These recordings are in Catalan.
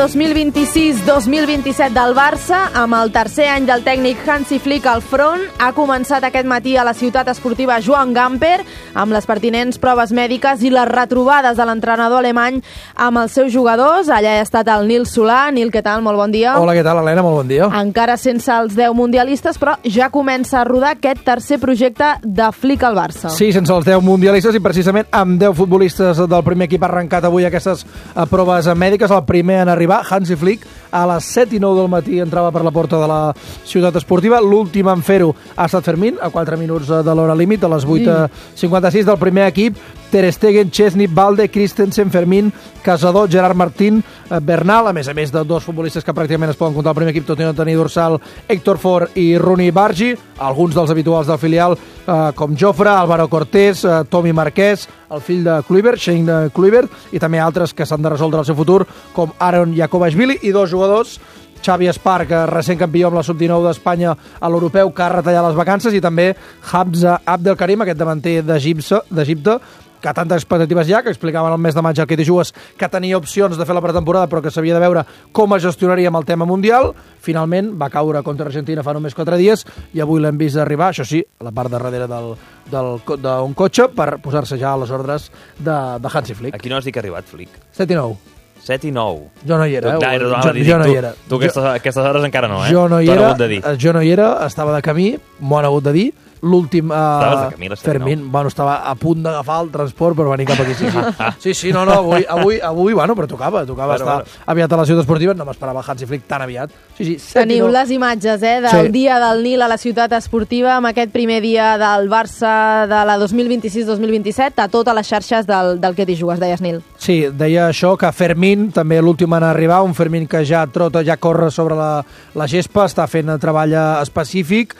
2026-2027 del Barça, amb el tercer any del tècnic Hansi Flick al front, ha començat aquest matí a la ciutat esportiva Joan Gamper, amb les pertinents proves mèdiques i les retrobades de l'entrenador alemany amb els seus jugadors. Allà ha estat el Nil Solà. Nil, què tal? Molt bon dia. Hola, què tal, Helena? Molt bon dia. Encara sense els 10 mundialistes, però ja comença a rodar aquest tercer projecte de Flick al Barça. Sí, sense els 10 mundialistes i precisament amb 10 futbolistes del primer equip arrencat avui aquestes proves mèdiques. El primer en arribar, Hansi Flick, a les 7:09 del matí entrava per la porta de la ciutat esportiva. L'últim en fer-ho ha estat Fermín, a 4 minuts de l'hora límit, a les 8:56 del primer equip. Ter Stegen, Chesney, Balde, Christensen, Fermín, Casador, Gerard Martín, Bernal, a més de dos futbolistes que pràcticament es poden comptar al primer equip, tot i no tenir dorsal, Héctor Ford i Rooney Bargi, alguns dels habituals del filial, com Jofre, Álvaro Cortés, Tommy Marquès, el fill de Kluivert, Shane Kluivert, i també altres que s'han de resoldre el seu futur, com Aaron Jakobashvili, i dos jugadors, Xavi Esparc, recent campió amb la sub-19 d'Espanya a l'Europeu, que ha retallat les vacances, i també Hamza Abdelkarim, aquest davanter d'Egipte, que tantes expectatives hi ha, que explicaven el mes de maig al que t'hi jugues, que tenia opcions de fer la pretemporada, però que s'havia de veure com es gestionaria amb el tema mundial. Finalment va caure contra Argentina fa només 4 dies i avui l'hem vist arribar, això sí, a la part de darrere d'un cotxe, per posar-se ja a les ordres de Hansi Flick. A quina hora has dit que ha arribat, Flick? 7:09. 7:09. Jo no hi era, jo no hi era. Tu aquestes hores encara no, eh? Jo no hi era, estava de camí, m'ho han hagut de dir. L'últim Fermín, bueno, estava a punt d'agafar el transport per venir cap aquí. Sí, no, avui, bueno, però tocava estar aviat a la ciutat esportiva, no m'esperava Hansi Flick tan aviat. Sí, teniu les imatges, del dia del Nil a la ciutat esportiva, amb aquest primer dia del Barça de la 2026-2027, a totes les xarxes del que t'hi jugues, deies, Nil. Sí, deia això, que Fermín, també l'últim en arribar, un Fermín que ja trota, ja corre sobre la gespa, està fent treball específic.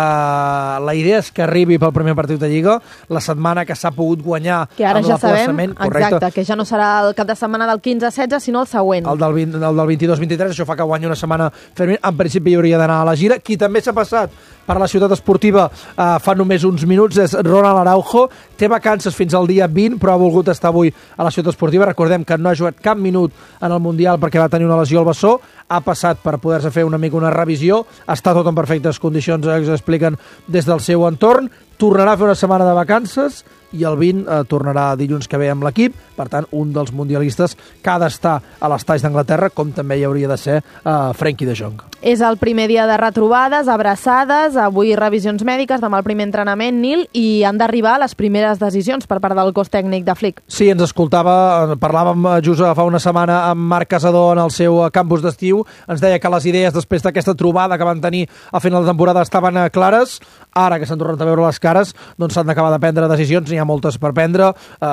La idea és que arribi pel primer partit de Lliga la setmana que s'ha pogut guanyar, que ara ja sabem, correcte. Exacte, que ja no serà el cap de setmana del 15-16 sinó el següent, el del 22-23. Això fa que guanyi una setmana Fermín. En principi hauria d'anar a la gira. Qui també s'ha passat per la ciutat esportiva fa només uns minuts és Ronald Araujo. Té vacances fins al dia 20, però ha volgut estar avui a la ciutat esportiva. Recordem que no ha jugat cap minut en el Mundial perquè va tenir una lesió al bessó. Ha passat per poder-se fer una mica una revisió. Està tot en perfectes condicions, expliquen des del seu entorn. Tornarà a fer una setmana de vacances i el 20 tornarà dilluns que ve amb l'equip. Per tant, un dels mundialistes que ha d'estar a l'estaix d'Anglaterra, com també hi hauria de ser Frenkie de Jong. És el primer dia de retrobades, abraçades, avui revisions mèdiques, demà el primer entrenament, Nil, i han d'arribar les primeres decisions per part del cos tècnic de Flick. Sí, ens escoltava, parlàvem just fa una setmana amb Marc Casador en el seu campus d'estiu, ens deia que les idees després d'aquesta trobada que van tenir a final de temporada estaven clares. Ara que s'han tornat a veure les cares, doncs s'han d'acabar de prendre decisions, n'hi ha moltes per prendre,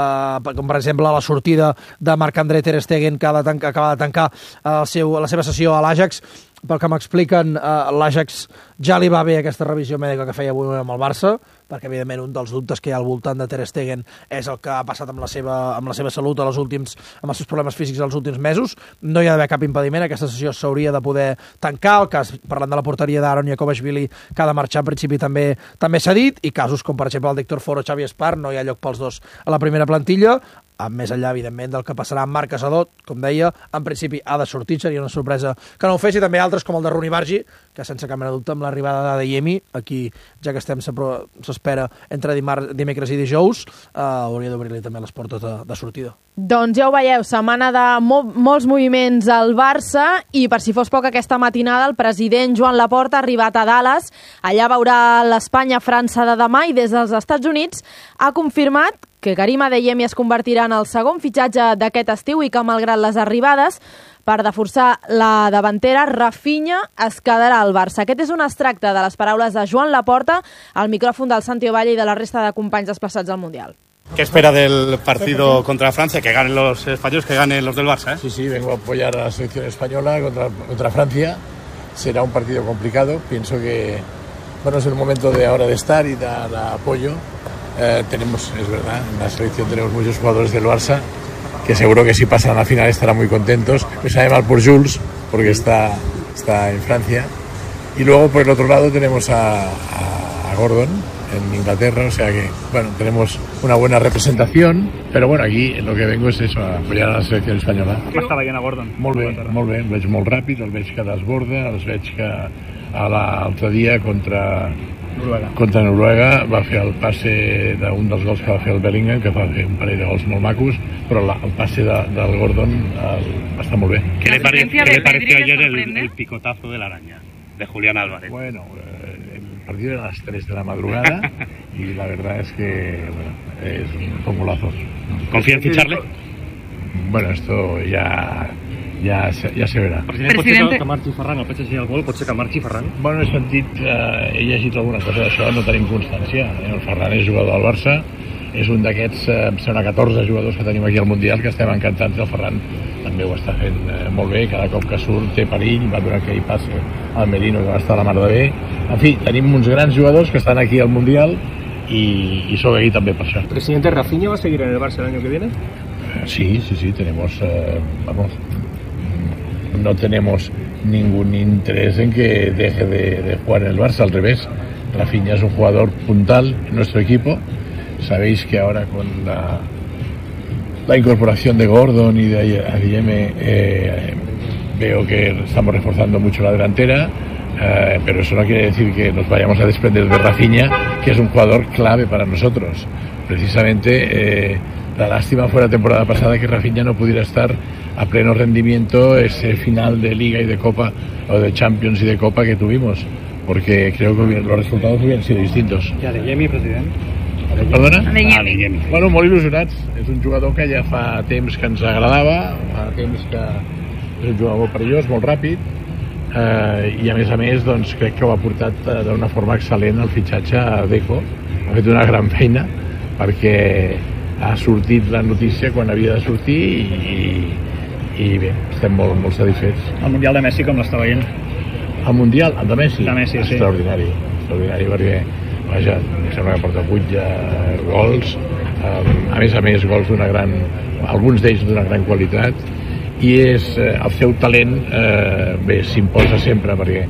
com per exemple la sortida de Marc-André Ter Stegen, que acaba de tancar la seva sessió a l'Ajax. Pel que m'expliquen, l'Ajax ja li va bé aquesta revisió mèdica que feia avui amb el Barça, perquè evidentment un dels dubtes que hi ha al voltant de Ter Stegen és el que ha passat amb la seva salut amb els seus problemes físics els últims mesos. No hi ha d'haver cap impediment, aquesta sessió s'hauria de poder tancar. El cas, parlant de la porteria d'Aaron Jakobashvili, que ha de marxar en principi també s'ha dit, i casos com per exemple el d'Héctor Ford o Xavi Esparc, no hi ha lloc pels dos a la primera plantilla. Més enllà, evidentment, del que passarà amb Marc Casador, com deia, en principi ha de sortir, seria una sorpresa que no ho fes, i també altres com el de Rooney Bargi, que sense cap mena de dubte amb l'arribada d'Adeyemi, aquí, ja que estem, s'espera entre dimecres i dijous, hauria d'obrir-li també les portes de sortida. Doncs ja ho veieu, setmana de molts moviments al Barça, i per si fos poc aquesta matinada, el president Joan Laporta ha arribat a Dallas, allà veurà l'Espanya-França de demà, i des dels Estats Units ha confirmat que Karim Adeyemi es convertirà en el segon fitxatge d'aquest estiu i que, malgrat les arribades, per reforçar la davantera, Rafinha es quedarà al Barça. Aquest és un extracte de les paraules de Joan Laporta al micròfon del Santi Ovalle i de la resta de companys desplaçats al Mundial. ¿Qué espera del partido contra Francia? Que ganen los españoles, que ganen los del Barça, ¿eh? Sí, vengo a apoyar a la selección española contra Francia. Será un partido complicado. Pienso que es el momento de ahora de estar y dar apoyo. Tenemos, es verdad, en la selección tenemos muchos jugadores del Barça que seguro que si pasan a la final estarán muy contentos. Me sabe mal por Jules, porque está en Francia. Y luego por el otro lado tenemos a Gordon, en Inglaterra, o sea que, bueno, tenemos una buena representación, pero bueno, aquí lo que vengo és eso, a apoyar a la selecció espanyola. Com està veient a Gordon? Molt bé, el veig molt ràpid, el veig que desborda, el veig que l'altre dia contra Noruega va fer el passe d'un dels gols que va fer el Bellingham, que va fer un parell de gols molt macos, però el passe del Gordon va estar molt bé. ¿Qué le pareció ayer el picotazo de la araña de Julián Álvarez? Bueno, el partido era a las 3 de la madrugada y la verdad es que es un golazo. ¿Confía en ficharle? Bueno, esto ya se verà. President, que marxi Ferran, el PSG al gol, pot ser que marxi Ferran? Bueno, he llegit alguna cosa d'això, no tenim constància. El Ferran és jugador del Barça, és un d'aquests, em sembla, 14 jugadors que tenim aquí al Mundial, que estem encantats. El Ferran també ho està fent molt bé, cada cop que surt té perill, va donar aquell passe al Merino que va estar a la mar de bé. En fi, tenim uns grans jugadors que estan aquí al Mundial y soy aquí también por eso. Presidente, ¿Rafinha va a seguir en el Barça el año que viene? Sí, tenemos, no tenemos ningún interés en que deje de jugar en el Barça, al revés. Rafinha es un jugador puntal en nuestro equipo. Sabéis que ahora con la incorporación de Gordon y de Adeyemi veo que estamos reforzando mucho la delantera, pero eso no quiere decir que nos vayamos a desprender de Rafinha, que es un jugador clave para nosotros. Precisamente la lástima fue la temporada pasada que Rafinha no pudiera estar a pleno rendimiento ese final de Liga y de Copa, o de Champions y de Copa que tuvimos, porque creo que los resultados hubieran sido distintos. ¿Y Adeyemi, president? Perdona? Adeyemi. Bueno, molt il·lusionats. És un jugador que ja fa temps que ens agradava, fa temps que és un jugador molt perillós, molt ràpid, i a més, doncs, crec que ho ha portat d'una forma excel·lent el fitxatge a Deco. Ha fet una gran feina perquè ha sortit la notícia quan havia de sortir i bé, estem molt satisfets. El Mundial de Messi com l'està veient? El Mundial, el de Messi? De Messi, sí. Extraordinari perquè, vaja, em sembla que porta 8 gols, a més gols alguns d'ells d'una gran qualitat, i el seu talent bé, s'imposa sempre, perquè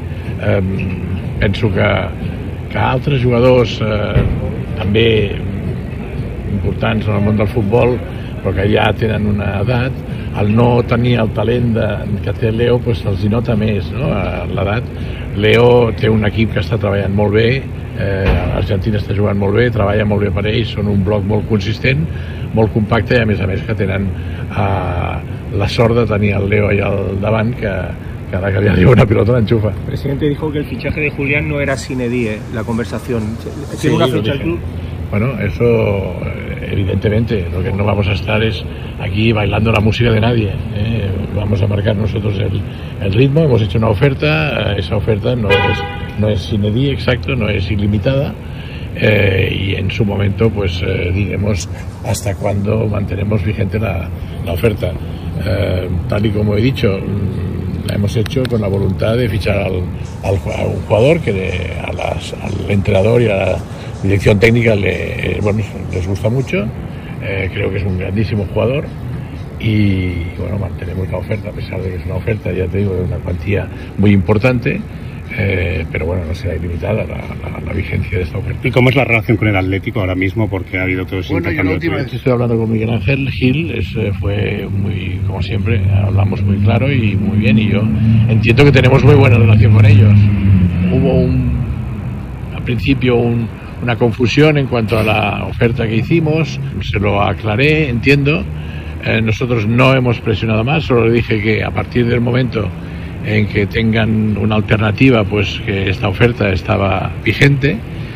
penso que altres jugadors també importants en el món del futbol, però que ja tenen una edat, al no tenir el talent que té Leo, doncs se'ls nota més, no? L'edat. Leo té un equip que està treballant molt bé, Argentina està jugant molt bé, treballa molt bé per ells, són un bloc molt consistent, molt compacte, i a més tenen la sort de tenir el Leo allà al davant, que cada que li arriba una pilota l'enxufa. El presidente dijo que el fichaje de Julián no era sine die, la conversación. Sí, una ficha al club? Bueno, eso evidentemente, lo que no vamos a estar es aquí bailando la música de nadie, vamos a marcar nosotros el ritmo. Hemos hecho una oferta, esa oferta no es sine die, exacto, no es ilimitada, y en su momento pues diremos hasta cuándo mantenemos vigente la oferta. Tal y como he dicho, la hemos hecho con la voluntad de fichar a un jugador que al entrenador y a la dirección técnica les gusta mucho. Creo que es un grandísimo jugador y bueno, mantenemos la oferta, a pesar de que es una oferta, ya te digo, de una cuantía muy importante, pero bueno, no será ilimitada la vigencia de esta oferta. ¿Y cómo es la relación con el Atlético ahora mismo? Porque ha habido todo ese intercambio. Bueno, yo la última vez estoy hablando con Miguel Ángel Gil, fue muy, como siempre, hablamos muy claro y muy bien, y yo entiendo que tenemos muy buena relación con ellos. Hubo al principio una confusión en cuanto a la oferta que hicimos, se lo aclaré, entiendo. Nosotros no hemos presionado más, solo le dije que a partir del momento en que tengan una alternativa, pues que esta oferta estaba vigente,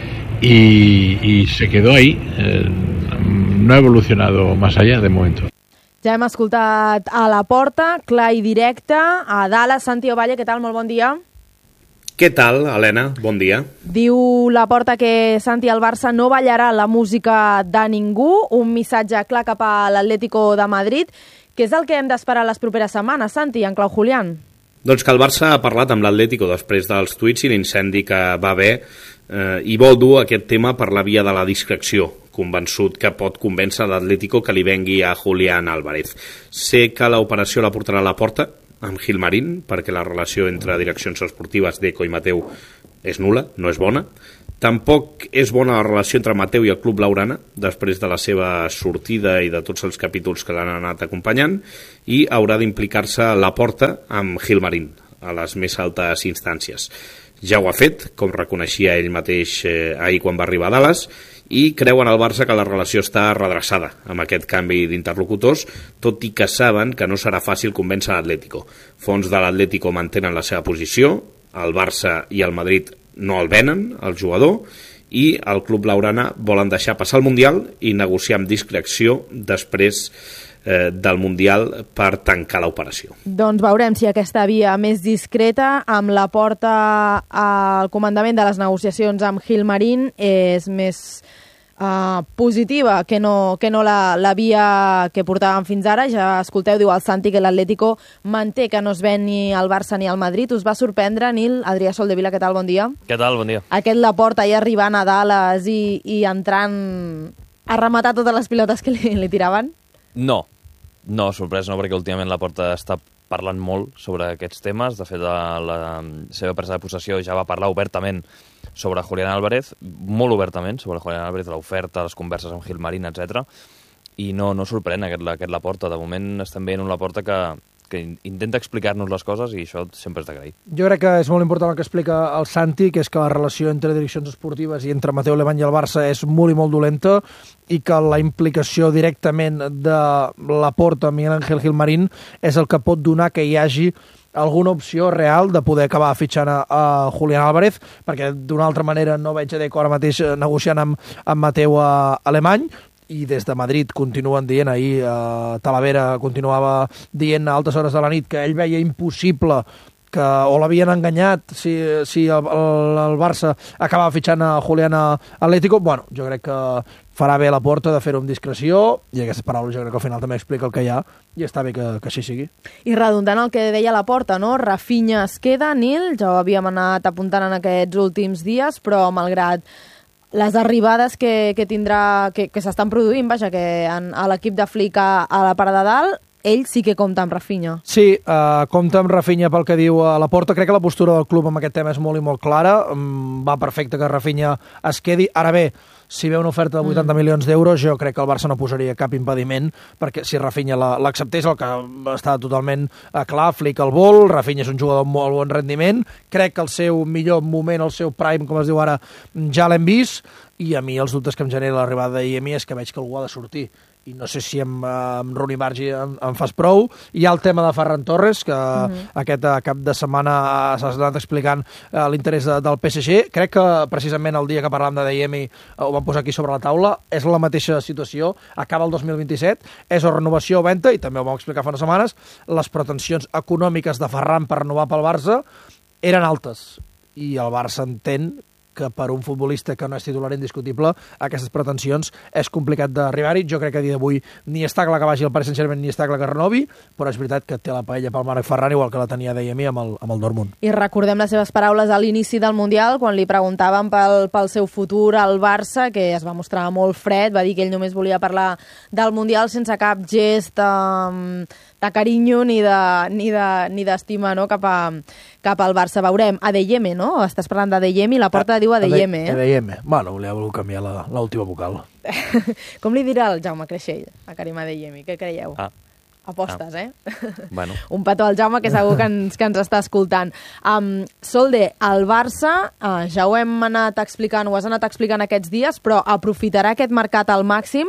y se quedó ahí. No ha evolucionado más allá de momento. Ja hem escoltat a Laporta, clar i directe, a Dallas. Santi Ovalle, què tal? Molt bon dia. Què tal, Helena? Bon dia. Diu Laporta que Santi, el Barça no ballarà la música de ningú, un missatge clar cap a l'Atlético de Madrid. Què és el que hem d'esperar les properes setmanes, Santi, en clau Julián? Doncs que el Barça ha parlat amb l'Atlético després dels tuits i l'incendi que va haver i vol dur aquest tema per la via de la discreció, convençut que pot convèncer l'Atlético que li vengui a Julián Álvarez. Sé que l'operació la portarà a la porta amb Gilmarín, perquè la relació entre direccions esportives Deco i Mateu és nula, no és bona. Tampoc és bona la relació entre Mateu i el Club Blaugrana, després de la seva sortida i de tots els capítols que l'han anat acompanyant, i haurà d'implicar-se Laporta amb Gilmarín a les més altes instàncies. Ja ho ha fet, com reconeixia ell mateix ahir quan va arribar a Dallas, i creuen al Barça que la relació està redreçada amb aquest canvi d'interlocutors, tot i que saben que no serà fàcil convèncer l'Atlético. Fons de l'Atlético mantenen la seva posició, el Barça i el Madrid no el venen, el jugador, i el Club Blaugrana volen deixar passar el Mundial i negociar amb discreció després del Mundial per tancar l'operació. Doncs veurem si aquesta via més discreta, amb la porta al comandament de les negociacions amb Gilmarín, és més positiva que no la via que portàvem fins ara. Ja escolteu, diu el Santi, que l'Atlético manté que no es ven ni al Barça ni al Madrid. Us va sorprendre, Nil? Adrià Soldevila, què tal? Bon dia. Què tal? Bon dia. Aquest Laporta ahir arribant a Dallas i entrant a rematar totes les pilotes que li tiraven? No, sorprès no, perquè últimament Laporta està parlant molt sobre aquests temes. De fet, la seva presa de possessió ja va parlar obertament sobre Julián Álvarez, molt obertament sobre Julián Álvarez, l'oferta, les converses amb Gilmarín, etc. I no sorprèn aquest Laporta. De moment estem veient un Laporta que intenta explicar-nos les coses, i això sempre és d'agrair. Jo crec que és molt important el que explica el Santi, que és que la relació entre direccions esportives i entre Mateu Alemany i el Barça és molt i molt dolenta, i que la implicació directament de Laporta amb Miguel Ángel Gilmarín és el que pot donar que hi hagi alguna opció real de poder acabar fitxant a Julián Álvarez, perquè d'una altra manera no veig Deco ara mateix negociant amb Mateu Alemany. I des de Madrid continuen dient, ahir Talavera continuava dient a altes hores de la nit que ell veia impossible o l'havien enganyat si el Barça acabava fitxant a Julián Atlético. Bueno, jo crec que farà bé Laporta de fer-ho amb discreció, i aquestes paraules jo crec que al final també explica el que hi ha, i està bé que així sigui. I redundant el que deia Laporta, no? Rafinha es queda, Nil, ja ho havíem anat apuntant en aquests últims dies, però malgrat les arribades que tindrà, que s'estan produint, vaja, que a l'equip de Flick a la part de dalt, ell sí que compta amb Rafinha. Sí, compta amb Rafinha pel que diu Laporta. Crec que la postura del club amb aquest tema és molt i molt clara. Va perfecte que Rafinha es quedi. Ara bé, si ve una oferta de 80 milions d'euros, jo crec que el Barça no posaria cap impediment, perquè si Rafinha l'acceptés, el que està totalment clar, Flick el vol, Rafinha és un jugador amb molt bon rendiment, crec que el seu millor moment, el seu prime, com es diu ara, ja l'hem vist, i a mi els dubtes que em genera l'arribada d'Iemi és que veig que algú ha de sortir. I no sé si amb Rooney Margi en fas prou. Hi ha el tema de Ferran Torres, que aquest cap de setmana s'ha anat explicant l'interès del PSG. Crec que precisament el dia que parlàvem de Diemi ho vam posar aquí sobre la taula. És la mateixa situació. Acaba el 2027, és o renovació o venda, i també ho vam explicar fa unes setmanes. Les pretensions econòmiques de Ferran per renovar pel Barça eren altes, i el Barça entén que per un futbolista que no és titular indiscutible, aquestes pretensions és complicat d'arribar-hi. Jo crec que a dia d'avui ni està clar que vagi al Paris Saint-Germain ni està clar que renovi, però és veritat que té la paella pel Marc Ferran, igual que la tenia Diemi amb el Dortmund. I recordem les seves paraules a l'inici del Mundial, quan li preguntaven pel seu futur al Barça, que es va mostrar molt fred, va dir que ell només volia parlar del Mundial sense cap gest de carinyo ni d'estima, no? cap al Barça. Veurem. Adeyemi, no? Estàs parlant d'Adeyemi, la porta diu Adeyemi. Adeyemi. Bueno, li ha volgut canviar l'última vocal. Com li dirà el Jaume Creixell a Karim Adeyemi? Què creieu? Apostes, Bueno. Un petó al Jaume, que segur que ens està escoltant. Solde, el Barça, ja ho hem anat explicant, ho has anat explicant aquests dies, però aprofitarà aquest mercat al màxim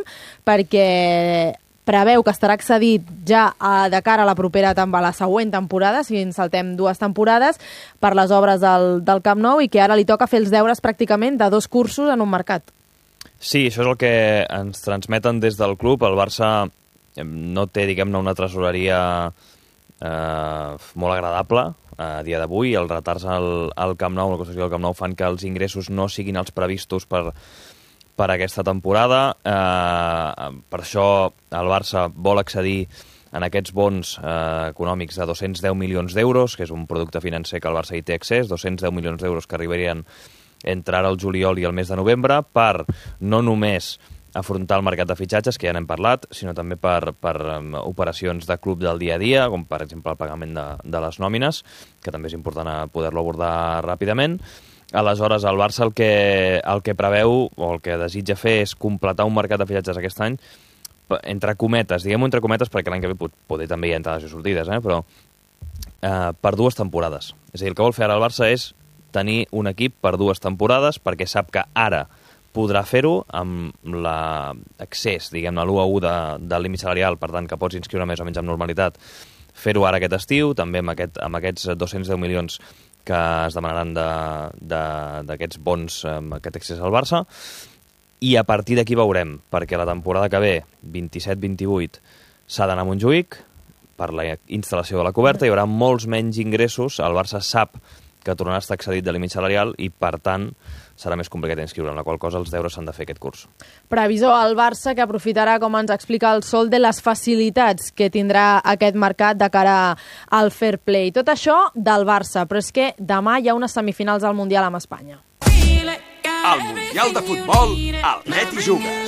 perquè preveu que estarà accedit ja de cara a la següent temporada, si ens saltem 2 temporades, per les obres del Camp Nou, i que ara li toca fer els deures pràcticament de 2 cursos en un mercat. Sí, això és el que ens transmeten des del club. El Barça no té, diguem-ne, una tresoreria molt agradable a dia d'avui. Els retards al Camp Nou, la construcció del Camp Nou, fan que els ingressos no siguin els previstos per aquesta temporada. Per això el Barça vol accedir en aquests bons econòmics de 210 milions d'euros, que és un producte financer que el Barça hi té accés, 210 milions d'euros que arribarien entre ara el juliol i el mes de novembre, per no només afrontar el mercat de fitxatges, que ja n'hem parlat, sinó també per operacions de club del dia a dia, com per exemple el pagament de les nòmines, que també és important poder-lo abordar ràpidament. Aleshores, el Barça el que preveu o el que desitja fer és completar un mercat de fitxatges aquest any, entre cometes, diguem-ho entre cometes, perquè l'any que ve poder també hi ha entrades i sortides, però per 2 temporades. És a dir, el que vol fer ara el Barça és tenir un equip per 2 temporades, perquè sap que ara podrà fer-ho amb l'accés, diguem-ne, l'1-1 del límit salarial, per tant, que pots inscriure més o menys amb normalitat, fer-ho ara aquest estiu, també amb aquests 210 milions que es demanaran d'aquests bons, amb aquest accés al Barça, i a partir d'aquí veurem, perquè la temporada que ve, 27-28, s'ha d'anar a Montjuïc per la instal·lació de la coberta, hi haurà molts menys ingressos, el Barça sap que tornarà a estar excedit de límit salarial i, per tant, serà més complicat inscriure, en la qual cosa els deures s'han de fer aquest curs. Previsor al Barça, que aprofitarà, com ens explica el Sol, de les facilitats que tindrà aquest mercat de cara al fair play. Tot això del Barça, però és que demà hi ha unes semifinals al Mundial amb Espanya. Al Mundial de Futbol, el Net i Jugues.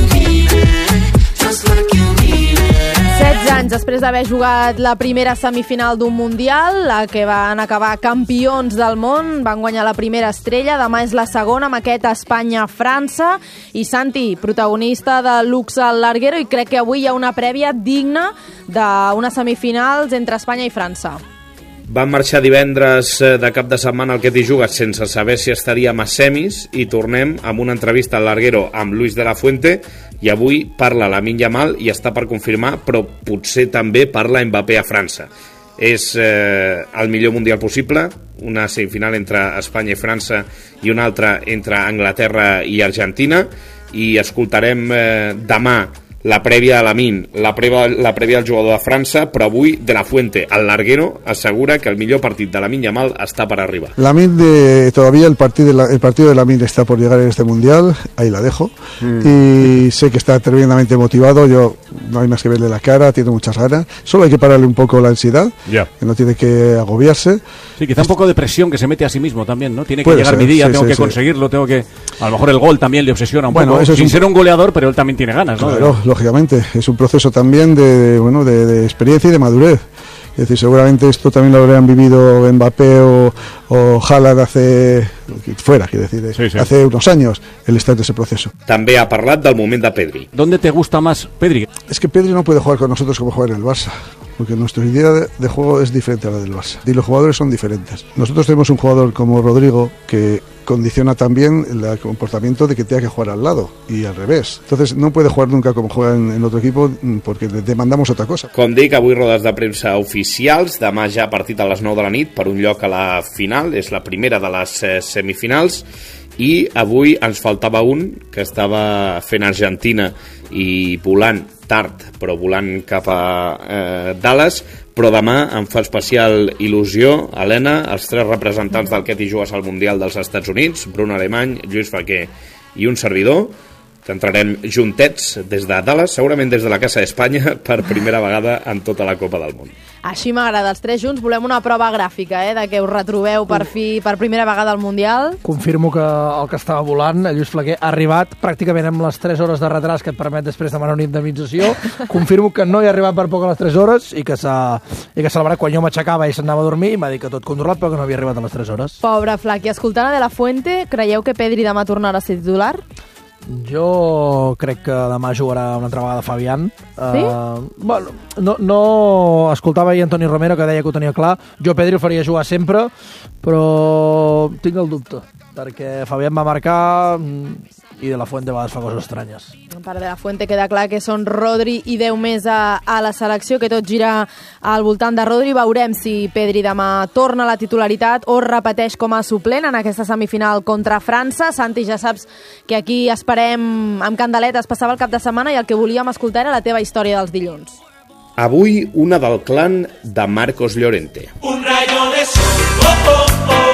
16 anys després d'haver jugat la primera semifinal d'un Mundial, la que van acabar campions del món, van guanyar la primera estrella, demà és la segona amb aquest Espanya-França, i Santi, protagonista de Lux al Larguero, i crec que avui hi ha una prèvia digna d'unes semifinals entre Espanya i França. Van marxar divendres de cap de setmana al Net i Jugues sense saber si estaríem a semis i tornem amb una entrevista al Larguero amb Luis de la Fuente, i avui parla Lamine Yamal i està per confirmar, però potser també parla Mbappé a França. És el millor mundial possible, una semifinal entre Espanya i França i una altra entre Anglaterra i Argentina, i escoltarem demà la prèvia de Lamine, la prèvia del jugador de França, però avui de la Fuente, al Larguero, assegura que el millor partit de Lamine Yamal està per arribar. Lamine, todavía el partido de Lamine está por llegar en este Mundial, ahí la dejo, y sé que está tremendamente motivado, yo no hay más que verle la cara, tiene muchas ganas, solo hay que pararle un poco la ansiedad, que no tiene que agobiarse. Sí, quizá un poco de presión que se mete a sí mismo también, ¿no? Tiene que llegar mi día, tengo que conseguirlo, tengo que... A lo mejor el gol también le obsesiona un poco, eso sin ser un goleador, pero él también tiene ganas, ¿no? Claro, lógicamente, es un proceso también de experiencia y de madurez. Es decir, seguramente esto también lo habrían vivido Mbappé o Haaland hace unos años, el estar de ese proceso. També ha parlat del moment de Pedri. ¿Dónde te gusta más Pedri? Es que Pedri no puede jugar con nosotros como juega en el Barça, porque nuestra idea de juego es diferente a la del Barça y los jugadores son diferentes. Nosotros tenemos un jugador como Rodrigo que condiciona también el comportamiento de que tenga que jugar al lado y al revés. Entonces no puede jugar nunca como juega en otro equipo porque le demandamos otra cosa. Com dic, avui rodes de premsa oficials, demà ja partit a les 9 de la nit per un lloc a la final, és la primera de les semifinals, i avui ens faltava un que estava fent Argentina i volant tard, però volant cap a Dallas, però demà em fa especial il·lusió, Helena, els 3 representants del Net i Jugues al Mundial dels Estats Units, Bruno Alemany, Lluís Faqué i un servidor, que entrarem juntets des de Dallas, segurament des de la Casa d'Espanya, per primera vegada en tota la Copa del Món. Així m'agrada, els 3 junts. Volem una prova gràfica, de que us retrobeu per fi per primera vegada al Mundial. Confirmo que el que estava volant, Lluís Flaquer, ha arribat pràcticament amb les 3 hores de retras que et permet després demanar una indemnització. Confirmo que no hi ha arribat per poc a les 3 hores i que celebrarà quan jo m'aixecava i s'anava a dormir i m'ha dit que tot controlat però que no havia arribat a les 3 hores. Pobre Flaquer. Escoltant a De la Fuente, creieu que Pedri demà tornarà a ser titular? Jo crec que demà jugarà una altra vegada Fabián. Sí? Bueno, no escoltava ahir Antoni Romero que deia que ho tenia clar. Jo Pedri el faria jugar sempre, però tinc el dubte, perquè Fabián va marcar i De la Fuente a vegades fa coses estranyes. Per De la Fuente queda clar que són Rodri i 10 més a la selecció, que tot gira al voltant de Rodri. Veurem si Pedri demà torna a la titularitat o repeteix com a suplent en aquesta semifinal contra França. Santi, ja saps que aquí esperem amb candeletes. Passava el cap de setmana i el que volíem escoltar era la teva història dels dilluns. Avui una del clan de Marcos Llorente. Un rayo de sol, oh, oh, oh.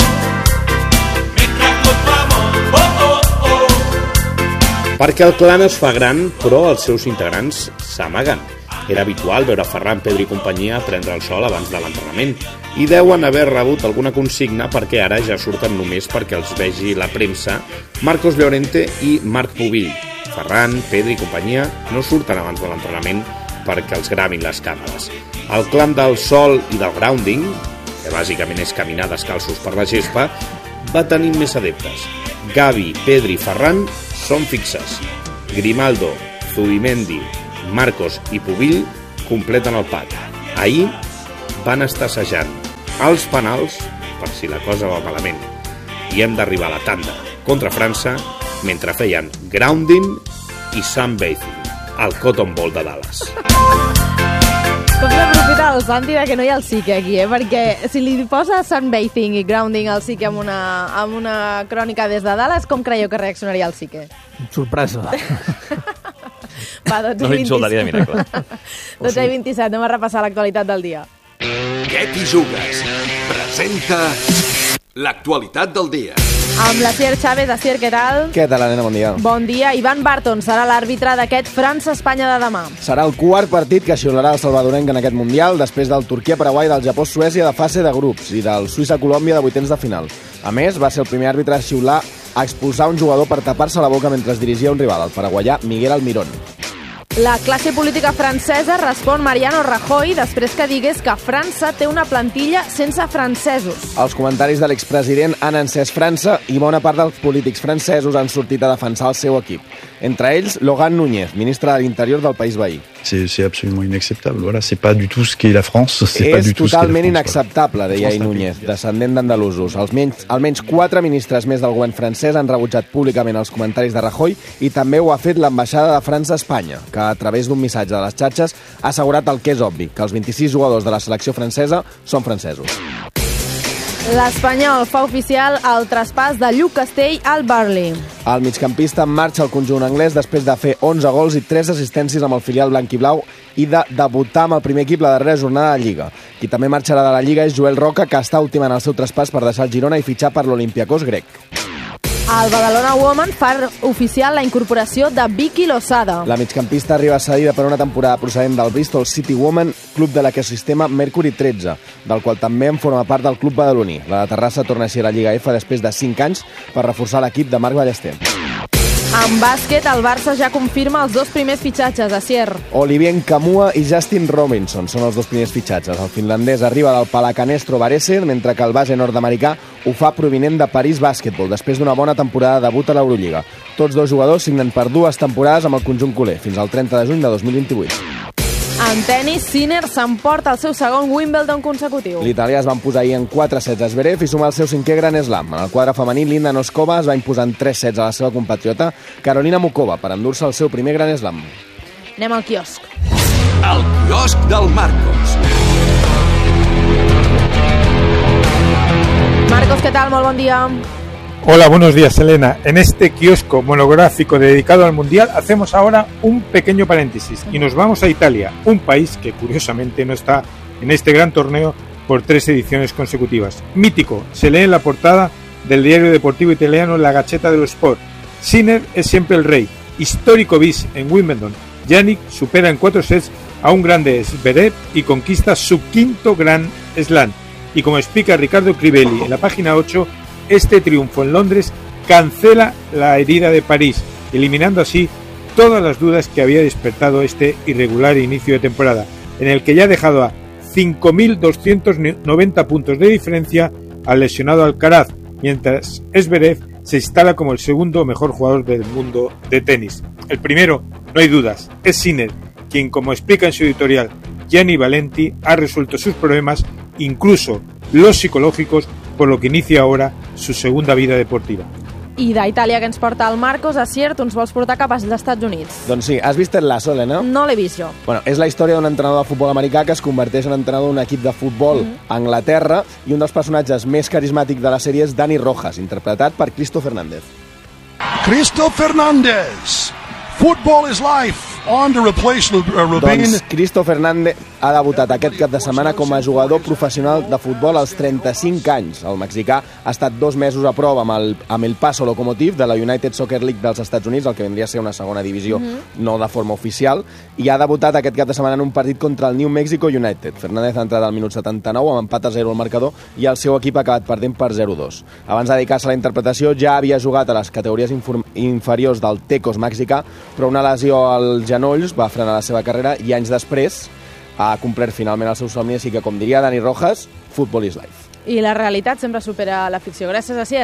Me trajo tu amor, oh, oh, oh. Perquè el clan es fa gran, però els seus integrants s'amaguen. Era habitual veure Ferran, Pedri i companyia prendre el sol abans de l'entrenament i deuen haver rebut alguna consigna perquè ara ja surten només perquè els vegi la premsa Marcos Llorente i Marc Pubill. Ferran, Pedri i companyia no surten abans de l'entrenament perquè els gravin les càmeres. El clan del sol i del grounding, que bàsicament és caminar descalços per la gespa, va tenir més adeptes. Gavi, Pedri i Ferran són fixes. Grimaldo, Zubimendi, Marcos i Pubill completen el pack. Ahir van estar assajant els penals per si la cosa va malament. I hem d'arribar a la tanda contra França mentre feien grounding i sunbathing al Cotton Bowl de Dallas. Com s'aprofita el Santi que no hi ha el Sique aquí, perquè si li posa sunbathing i grounding al Sique amb una crònica des de Dallas, com creieu que reaccionaria el Sique? Sorpresa. Va, 12 no l'insultaria de miracle. 12 i 27, anem a repassar l'actualitat del dia. Què t'hi jugues? Presenta l'actualitat del dia. Amb l'Asier Chávez. Asier, què tal? Què tal, nena? Bon dia. Bon dia. Ivan Barton serà l'àrbitre d'aquest França-Espanya de demà. Serà el quart partit que xiularà el salvadorenc en aquest Mundial, després del Turquia-Paraguai, del Japó-Suècia de fase de grups i del Suïssa-Colòmbia de vuitens de final. A més, va ser el primer àrbitre a xiular a expulsar un jugador per tapar-se la boca mentre es dirigia un rival, el paraguaià Miguel Almirón. La classe política francesa respon Mariano Rajoy després que digués que França té una plantilla sense francesos. Els comentaris de l'expresident han encès França i bona part dels polítics francesos han sortit a defensar el seu equip. Entre ells, Laurent Núñez, ministre de l'Interior del país veí. C'est absolument inacceptable. Voilà, c'est pas du tout ce qu'est la France. És totalment inacceptable, deia Núñez, descendent d'andalusos. Almenys 4 ministres més del govern francès han rebutjat públicament els comentaris de Rajoy i també ho ha fet l'ambaixada de França a Espanya, que a través d'un missatge de les xarxes ha assegurat el que és obvi, que els 26 jugadors de la selecció francesa són francesos. L'Espanyol fa oficial el traspàs de Lluc Castell al Burnley. El migcampista marxa al conjunt anglès després de fer 11 gols i 3 assistències amb el filial blanquiblau i de debutar amb el primer equip la darrera jornada de Lliga. Qui també marxarà de la Lliga és Joel Roca, que està ultimant el seu traspàs per deixar el Girona i fitxar per l'Olympiacos grec. El Badalona Woman fa oficial la incorporació de Vicky Losada. La migcampista arriba cedida per una temporada procedent del Bristol City Woman, club de l'ecosistema Mercury 13, del qual també en forma part del club badaloní. La de Terrassa torna així a la Lliga F després de 5 anys per reforçar l'equip de Marc Ballester. En bàsquet, el Barça ja confirma els 2 primers fitxatges, Asier. Olivier Nkamhoua i Justin Robinson són els 2 primers fitxatges. El finlandès arriba del Palacanestro Varese, mentre que el base nord-americà ho fa provinent de París Basketball, després d'una bona temporada de debut a l'Eurolliga. Tots 2 jugadors signen per 2 temporades amb el conjunt culer, fins al 30 de juny de 2028. En tenis, Sinner s'emporta el seu segon Wimbledon consecutiu. L'italià es van posar ahir en 4 sets a Zverev i sumar el seu 5è Grand Slam. En el quadre femení, Linda Noskova es va imposar en 3 sets a la seva compatriota Carolina Mukova per endur-se el seu primer Grand Slam. Anem al quiosc. El quiosc del Marcos. Marcos, ¿qué tal? Muy buen día. Hola, buenos días, Elena. En este kiosco monográfico dedicado al Mundial hacemos ahora un pequeño paréntesis y nos vamos a Italia, un país que curiosamente no está en este gran torneo por 3 ediciones consecutivas. Mítico, se lee en la portada del diario deportivo italiano La Gazzetta dello Sport. Sinner es siempre el rey. Histórico bis en Wimbledon. Jannik supera en 4 sets a un grande Zverev y conquista su 5º Grand Slam. Y como explica Ricardo Crivelli en la página 8, este triunfo en Londres cancela la herida de París, eliminando así todas las dudas que había despertado este irregular inicio de temporada, en el que ya ha dejado a 5.290 puntos de diferencia al lesionado Alcaraz, mientras Zverev se instala como el segundo mejor jugador del mundo de tenis. El primero, no hay dudas, es Sinner, quien, como explica en su editorial Gianni Valenti, ha resuelto sus problemas, incluso los psicológicos, por lo que inicia ahora su segunda vida deportiva. I d'Itàlia, que ens porta el Marcos, Asier, tu ens vols portar cap als Estats Units. Doncs sí, has vist el Lasso, Elena? No l'he vist jo. Bueno, és la història d'un entrenador de futbol americà que es converteix en entrenador d'un equip de futbol a Anglaterra, i un dels personatges més carismàtics de la sèrie és Dani Rojas, interpretat per Cristo Fernández. Cristo Fernández! Football is life! On to replace Rubin. Doncs Cristo Fernández ha debutat aquest cap de setmana com a jugador professional de futbol als 35 anys. El mexicà ha estat 2 mesos a prova amb el Paso Locomotive de la United Soccer League dels Estats Units, el que vendria a ser una segona divisió, no de forma oficial, i ha debutat aquest cap de setmana en un partit contra el New Mexico United. Fernández ha entrat al minut 79 amb empat a 0 al marcador i el seu equip ha acabat perdent per 0-2. Abans de dedicar-se a la interpretació ja havia jugat a les categories inferiors del Tecos mexicà, però una lesió als genolls va frenar la seva carrera i anys després ha complert finalment el seu somni, així que, com diria Dani Rojas, football is life. i la realitat sempre supera la ficció. Gràcies, Asier.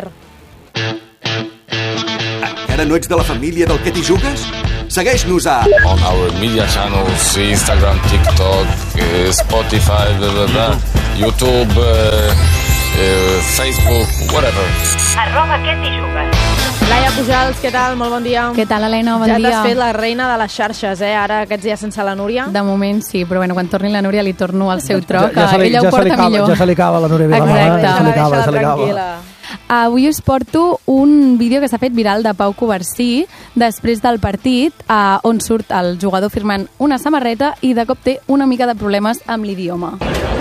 Encara no ets de la família del Que t'hi jugues? Segueix-nos a... On our media channels, Instagram, TikTok, Spotify, YouTube, Facebook, whatever. @Que t'hi jugues. Laia Pujals, què tal? Molt bon dia. Què tal, Helena? Bon dia. Ja t'has fet la reina de les xarxes, ara aquests dies sense la Núria? De moment sí, però bueno, quan torni la Núria li torno al seu tro, que ella ho porta millor. Ja se li acaba la Núria Vilamala. Exacte. Se li acaba. Avui us porto un vídeo que s'ha fet viral de Pau Covarsí després del partit, on surt el jugador firmant una samarreta i de cop té una mica de problemes amb l'idioma.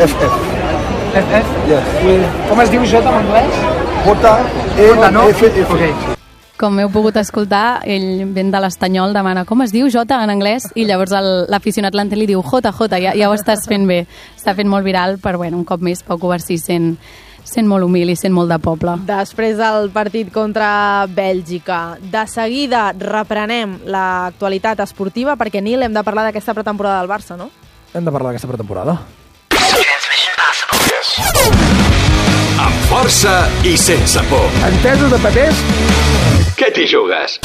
Com es diu Jota en anglès? J-E-F-F. Com heu pogut escoltar, ell ven de l'Estanyol, demana com es diu Jota en anglès, i llavors l'aficionat l'entén li diu JJ, ja ho estàs fent bé. Està fent molt viral, però bueno, un cop més Pau Covarsí sent molt humil i sent molt de poble. Després del partit contra Bèlgica, de seguida reprenem l'actualitat esportiva, perquè, Nil, hem de parlar d'aquesta pretemporada del Barça, no? Hem de parlar d'aquesta pretemporada. Amb força i sense por. Entesos de papers? Què t'hi jugues?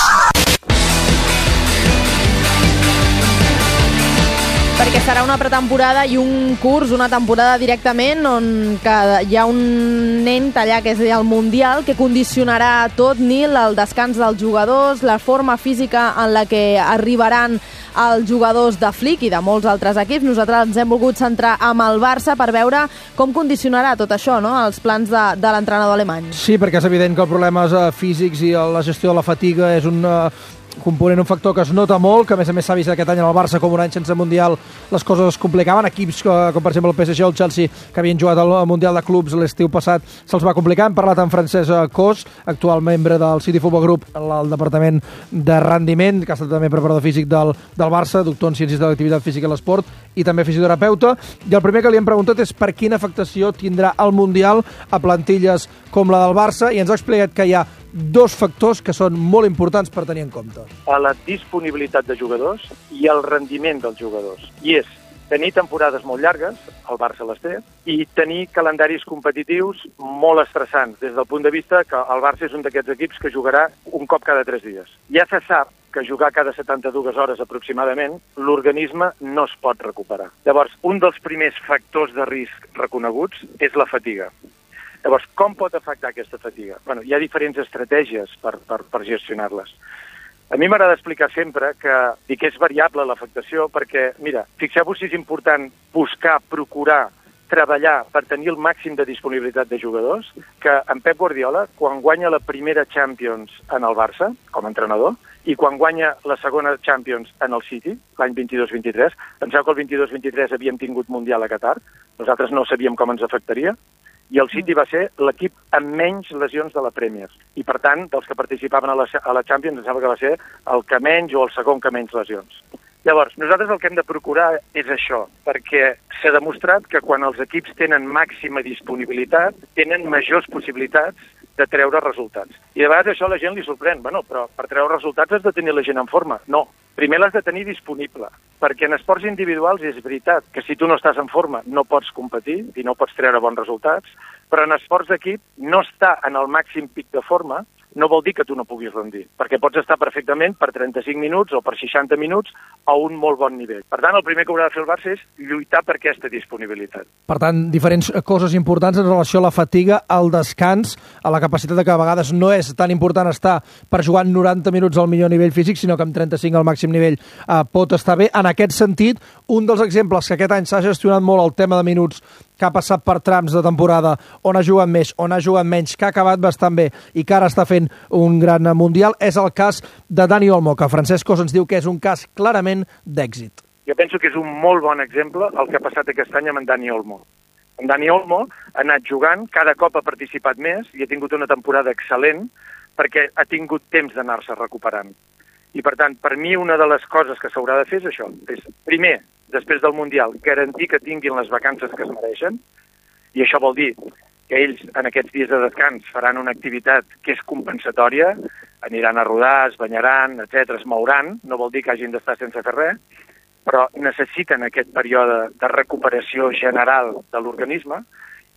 Perquè serà una pretemporada i un curs, una temporada directament on hi ha un nen allà que és el Mundial que condicionarà tot, Nil, el descans dels jugadors, la forma física en la que arribaran els jugadors de Flick i de molts altres equips. Nosaltres ens hem volgut centrar amb el Barça per veure com condicionarà tot això, no?, els plans de l'entrenador alemany. Sí, perquè és evident que els problemes físics i la gestió de la fatiga és un component, un factor que es nota molt, que a més s'ha vist aquest any en el Barça com un any sense Mundial les coses es complicaven. Equips com per exemple el PSG o el Chelsea, que havien jugat al Mundial de Clubs l'estiu passat, se'ls va complicar. Hem parlat amb Francesc Cos, actual membre del City Football Group, al departament de rendiment, que ha estat també preparador físic del Barça, doctor en Ciències de l'Activitat Física i l'Esport i també fisioterapeuta. I el primer que li hem preguntat és per quina afectació tindrà el Mundial a plantilles com la del Barça, i ens ha explicat que hi ha dos factors que són molt importants per tenir en compte. A la disponibilitat de jugadors i el rendiment dels jugadors. I és tenir temporades molt llargues, el Barça les té, i tenir calendaris competitius molt estressants, des del punt de vista que el Barça és un d'aquests equips que jugarà un cop cada 3 dies. Ja se sap que jugar cada 72 hores aproximadament, l'organisme no es pot recuperar. Llavors, un dels primers factors de risc reconeguts és la fatiga. Llavors, com pot afectar aquesta fatiga? Bueno, hi ha diferents estratègies per gestionar-les. A mi m'agrada explicar sempre que és variable l'afectació perquè, mira, fixeu-vos si és important buscar, procurar, treballar per tenir el màxim de disponibilitat de jugadors, que en Pep Guardiola, quan guanya la primera Champions en el Barça, com a entrenador, i quan guanya la segona Champions en el City, l'any 22-23, penseu que el 22-23 havíem tingut Mundial a Qatar, nosaltres no sabíem com ens afectaria, i el City va ser l'equip amb menys lesions de la Premier. I, per tant, dels que participaven a la Champions, em sembla que va ser el que menys o el segon que menys lesions. Llavors, nosaltres el que hem de procurar és això, perquè s'ha demostrat que quan els equips tenen màxima disponibilitat, tenen majors possibilitats de treure resultats. I de vegades això a la gent li sorprèn. Bueno, però per treure resultats has de tenir la gent en forma. No, primer l'has de tenir disponible, perquè en esports individuals és veritat que si tu no estàs en forma no pots competir i no pots treure bons resultats, però en esports d'equip no estar en el màxim pic de forma no vol dir que tu no puguis rendir, perquè pots estar perfectament per 35 minuts o per 60 minuts a un molt bon nivell. Per tant, el primer que haurà de fer el Barça és lluitar per aquesta disponibilitat. Per tant, diferents coses importants en relació a la fatiga, al descans, a la capacitat de que a vegades no és tan important estar per jugar 90 minuts al millor nivell físic, sinó que amb 35 al màxim nivell pot estar bé. En aquest sentit, un dels exemples que aquest any s'ha gestionat molt el tema de minuts, que ha passat per trams de temporada on ha jugat més, on ha jugat menys, que ha acabat bastant bé i que ara està fent un gran Mundial, és el cas de Dani Olmo, que Francesc Cos ens diu que és un cas clarament d'èxit. Jo penso que és un molt bon exemple el que ha passat aquest any amb en Dani Olmo. En Dani Olmo ha anat jugant, cada cop ha participat més i ha tingut una temporada excel·lent perquè ha tingut temps d'anar-se recuperant. I, per tant, per mi una de les coses que s'haurà de fer és això. És, primer, després del Mundial, garantir que tinguin les vacances que es mereixen, i això vol dir que ells en aquests dies de descans faran una activitat que és compensatòria, aniran a rodar, es banyaran, etc., es mouran, no vol dir que hagin d'estar sense fer res, però necessiten aquest període de recuperació general de l'organisme,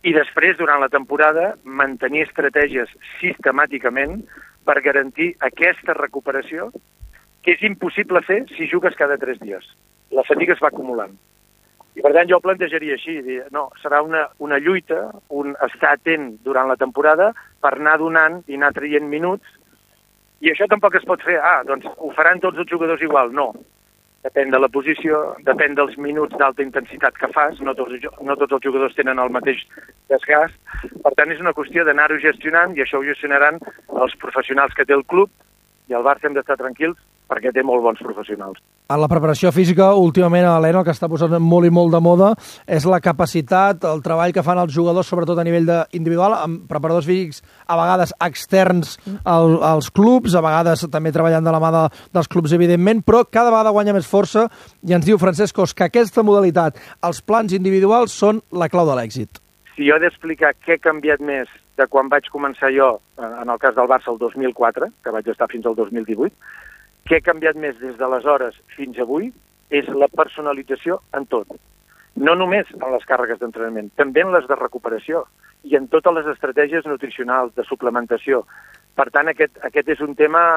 I després, durant la temporada, mantenir estratègies sistemàticament per garantir aquesta recuperació, que és impossible fer si jugues cada 3 dies. La fatiga es va acumulant. I per tant jo ho plantejaria així, dir, no, serà una lluita, un estar atent durant la temporada per anar donant i anar traient minuts, i això tampoc es pot fer, doncs ho faran tots els jugadors igual, no. Depèn de la posició, depèn dels minuts d'alta intensitat que fas, no tots els jugadors tenen el mateix desgast, per tant és una qüestió d'anar-ho gestionant i això ho gestionaran els professionals que té el club i el Barça hem d'estar tranquils perquè té molt bons professionals. En la preparació física, últimament, Helena, el que està posant molt i molt de moda és la capacitat, el treball que fan els jugadors, sobretot a nivell individual, amb preparadors físics a vegades externs als clubs, a vegades també treballant de la mà dels clubs, evidentment, però cada vegada guanya més força i ens diu Francesc Cos que aquesta modalitat, els plans individuals, són la clau de l'èxit. Si jo he d'explicar què ha canviat més de quan vaig començar jo, en el cas del Barça, el 2004, que vaig estar fins al 2018, què ha canviat més des d'aleshores fins avui és la personalització en tot. No només en les càrregues d'entrenament, també en les de recuperació i en totes les estratègies nutricionals, de suplementació. Per tant, aquest és un tema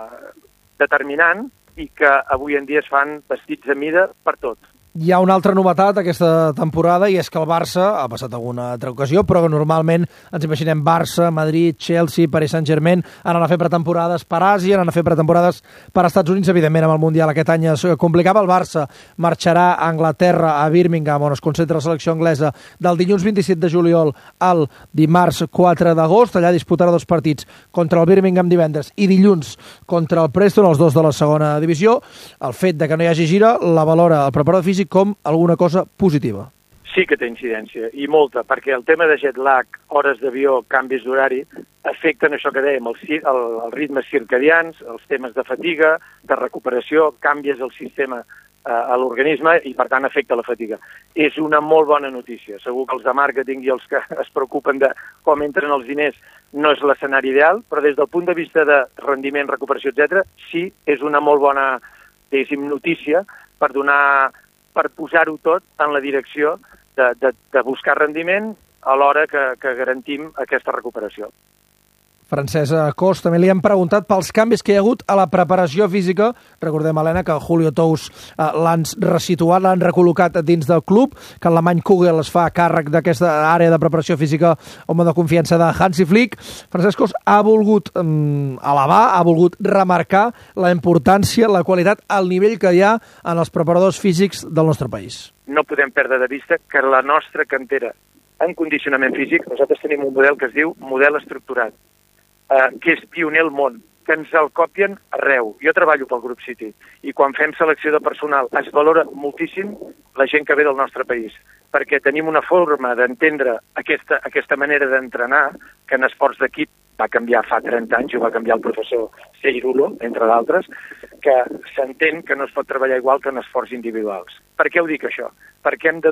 determinant i que avui en dia es fan vestits a mida per tot. Hi ha una altra novetat aquesta temporada i és que el Barça, ha passat alguna altra ocasió, però que normalment ens imaginem Barça, Madrid, Chelsea, Paris Saint-Germain, han a fer pretemporades per Àsia, han a fer pretemporades per Estats Units, evidentment amb el Mundial aquest any es complicava. El Barça marxarà a Anglaterra, a Birmingham, on es concentra la selecció anglesa, del dilluns 27 de juliol al dimarts 4 d'agost. Allà disputarà 2 partits contra el Birmingham divendres i dilluns contra el Preston, els 2 de la segona divisió. El fet de que no hi hagi gira la valora el preparador físic com alguna cosa positiva. Sí que té incidència, i molta, perquè el tema de jet lag, hores d'avió, canvis d'horari, afecten això que dèiem, els ritmes circadians, els temes de fatiga, de recuperació, canvies el sistema a l'organisme i, per tant, afecta la fatiga. És una molt bona notícia. Segur que els de màrqueting i els que es preocupen de com entren els diners no és l'escenari ideal, però des del punt de vista de rendiment, recuperació, etc., sí, és una molt bona, diguéssim, notícia per posar-ho tot en la direcció de buscar rendiment a l'hora que garantim aquesta recuperació. Francesc Cos, també li hem preguntat pels canvis que hi ha hagut a la preparació física. Recordem, Helena, que Julio Tous l'han resituat, l'han recol·locat dins del club, que l'alemany Kugel es fa càrrec d'aquesta àrea de preparació física, home de confiança de Hansi Flick. Francesc Cos ha volgut elevar, ha volgut remarcar la importància, la qualitat, el nivell que hi ha en els preparadors físics del nostre país. No podem perdre de vista que la nostra cantera en condicionament físic, nosaltres tenim un model que es diu model estructurat, que és pioner al món, que ens el copien arreu. Jo treballo pel Grup City i quan fem selecció de personal es valora moltíssim la gent que ve del nostre país, perquè tenim una forma d'entendre aquesta manera d'entrenar que en esports d'equip va canviar fa 30 anys, ho va canviar el professor Seirulo, entre d'altres, que s'entén que no es pot treballar igual que en esports individuals. Per què ho dic això? Perquè hem de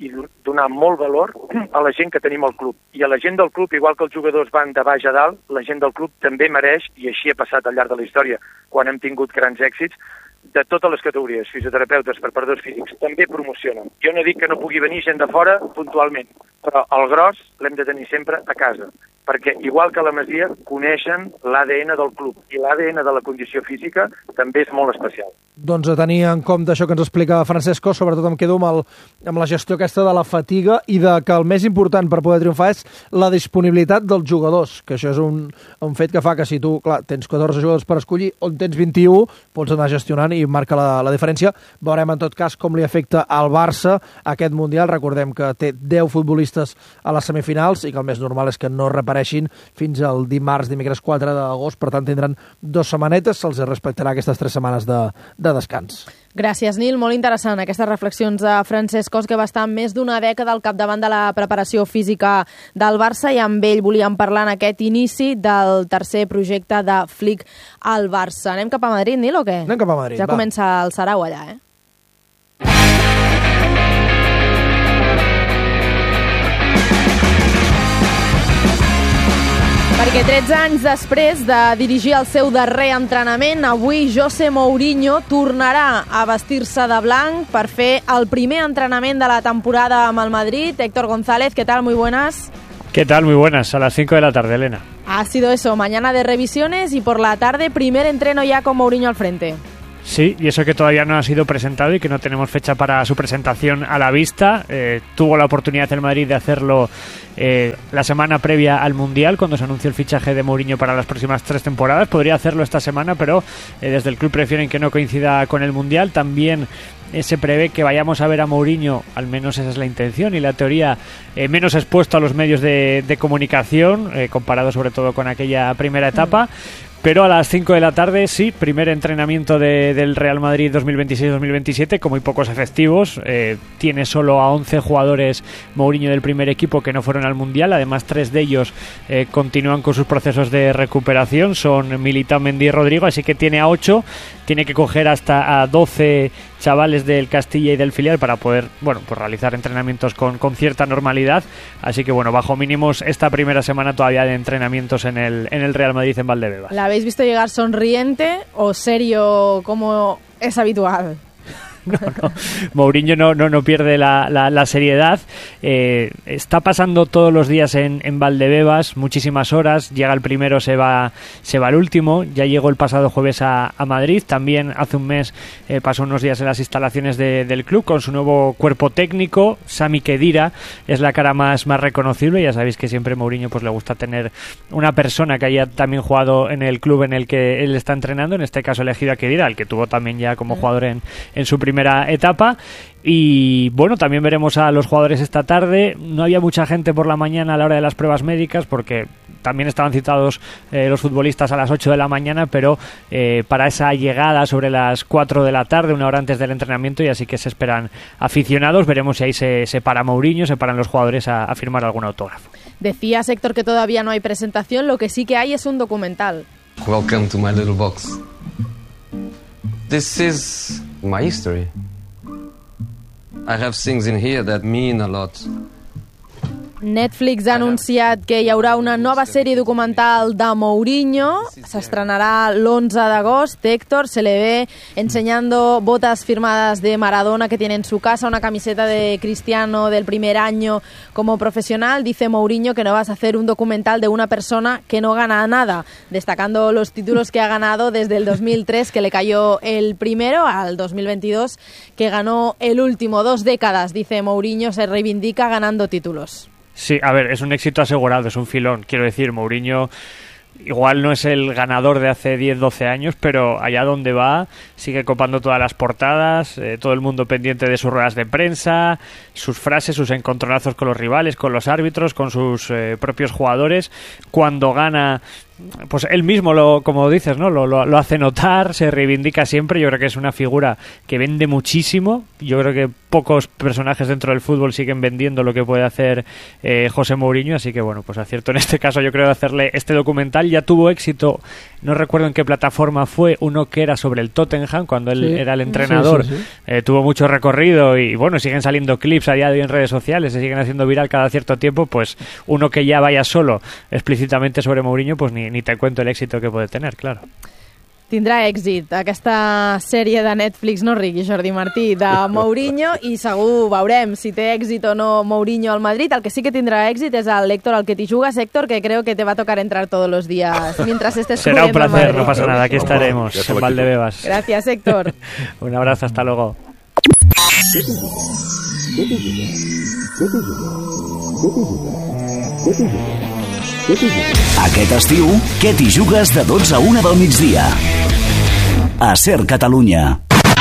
donar molt valor a la gent que tenim al club. I a la gent del club, igual que els jugadors van de baix a dalt, la gent del club també mereix, i així ha passat al llarg de la història, quan hem tingut grans èxits, de totes les categories, fisioterapeutes, preparadors físics, també promocionen. Jo no dic que no pugui venir gent de fora puntualment, però el gros l'hem de tenir sempre a casa, perquè igual que a la Masia coneixen l'ADN del club i l'ADN de la condició física també és molt especial. Doncs a tenir en compte això que ens explica Francesc Cos, sobretot em quedo amb la gestió aquesta de la fatiga i de que el més important per poder triomfar és la disponibilitat dels jugadors, que això és un fet que fa que si tu, clar, tens 14 jugadors per escollir, on tens 21, pots anar gestionant i marca la diferència. Veurem en tot cas com li afecta al Barça aquest Mundial. Recordem que té 10 futbolistes a les semifinals i que el més normal és que no repareixin fins al dimecres 4 d'agost, per tant tindran 2 setmanetes, se'ls respectarà aquestes 3 setmanes de descans. Gràcies, Nil. Molt interessant aquestes reflexions de Francesc Cos, que va estar més d'una dècada al capdavant de la preparació física del Barça i amb ell volíem parlar en aquest inici del tercer projecte de Flick al Barça. Anem cap a Madrid, Nil, o què? Anem cap a Madrid, ja comença el sarau allà, eh? Perquè 13 anys després de dirigir el seu darrer entrenament, avui José Mourinho tornarà a vestir-se de blanc per fer el primer entrenament de la temporada amb el Madrid. Héctor González, ¿qué tal? Muy buenas. ¿Qué tal? Muy buenas. A las 5 de la tarde, Elena. Ha sido eso, mañana de revisiones y por la tarde primer entreno ya con Mourinho al frente. Sí, y eso que todavía no ha sido presentado y que no tenemos fecha para su presentación a la vista. Tuvo la oportunidad el Madrid de hacerlo la semana previa al Mundial, cuando se anunció el fichaje de Mourinho para las próximas 3 temporadas. Podría hacerlo esta semana, pero desde el club prefieren que no coincida con el Mundial. También se prevé que vayamos a ver a Mourinho, al menos esa es la intención y la teoría, menos expuesto a los medios de comunicación, comparado sobre todo con aquella primera etapa. Pero a las 5 de la tarde, sí, primer entrenamiento del Real Madrid 2026-2027, con muy pocos efectivos. Tiene solo a 11 jugadores Mourinho del primer equipo que no fueron al Mundial. Además, 3 de ellos continúan con sus procesos de recuperación. Son Militao, Mendy y Rodrigo, así que tiene a 8. Tiene que coger hasta a 12 chavales del Castilla y del filial para poder, bueno, pues realizar entrenamientos con cierta normalidad. Así que, bueno, bajo mínimos esta primera semana todavía de entrenamientos en el Real Madrid en Valdebebas. ¿La habéis visto llegar sonriente o serio como es habitual? No. Mourinho no pierde la seriedad. Está pasando todos los días en Valdebebas, muchísimas horas. Llega el primero, se va el último. Ya llegó el pasado jueves a Madrid. También hace un mes pasó unos días en las instalaciones del club con su nuevo cuerpo técnico. Sami Khedira es la cara más reconocible. Ya sabéis que siempre Mourinho pues le gusta tener una persona que haya también jugado en el club en el que él está entrenando. En este caso elegido a Khedira, el que tuvo también ya como jugador en su primera etapa. Y bueno, también veremos a los jugadores esta tarde. No había mucha gente por la mañana a la hora de las pruebas médicas porque también estaban citados los futbolistas a las 8 de la mañana, pero para esa llegada sobre las 4 de la tarde, una hora antes del entrenamiento, y así que se esperan aficionados. Veremos si ahí se para Mourinho, se paran los jugadores a firmar algún autógrafo. Decías, Héctor, que todavía no hay presentación. Lo que sí que hay es un documental. Welcome to my little box. This is my history. I have things in here that mean a lot. Netflix ha anunciat que hi haurà una nova sèrie documental de Mourinho. S'estrenarà l'11 d'agost. Héctor se le ve enseñando botas firmadas de Maradona que tiene en su casa, una camiseta de Cristiano del primer año como profesional. Dice Mourinho que no vas a hacer un documental de una persona que no gana nada, destacando los títulos que ha ganado desde el 2003, que le cayó el primero, al 2022, que ganó el último. 2 décadas, dice Mourinho, se reivindica ganando títulos. Sí, a ver, es un éxito asegurado, es un filón. Quiero decir, Mourinho igual no es el ganador de hace 10-12 años, pero allá donde va sigue copando todas las portadas, todo el mundo pendiente de sus ruedas de prensa, sus frases, sus encontronazos con los rivales, con los árbitros, con sus propios jugadores. Cuando gana, pues él mismo, como dices, ¿no? Lo hace notar, se reivindica siempre. Yo creo que es una figura que vende muchísimo. Yo creo que pocos personajes dentro del fútbol siguen vendiendo lo que puede hacer José Mourinho, así que bueno, pues acierto en este caso yo creo de hacerle este documental. Ya tuvo éxito, no recuerdo en qué plataforma fue, uno que era sobre el Tottenham cuando él era el entrenador. Sí. Tuvo mucho recorrido y bueno, siguen saliendo clips a día de hoy en redes sociales, se siguen haciendo viral cada cierto tiempo. Pues uno que ya vaya solo explícitamente sobre Mourinho, pues ni te cuento el éxito que puede tener, claro. Tindrà èxit aquesta sèrie de Netflix, no rigui, Jordi Martí, de Mourinho, i segur veurem si té èxit o no Mourinho al Madrid. El que sí que tindrà èxit es el Héctor al que te jugas, Héctor, que creo que te va a tocar entrar todos los días mientras estés Será un placer, no pasa nada, aquí estaremos en Valdebebas. Gracias, Héctor. Un abrazo, hasta luego. Aquest estiu, què t'hi jugues de 12 a 1 del migdia? A SER Catalunya.